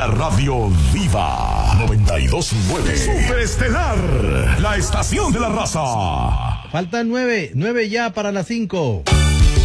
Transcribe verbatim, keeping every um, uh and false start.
la radio viva. noventa y dos punto nueve. Superestelar, la estación de la raza. Faltan nueve, nueve ya para las cinco.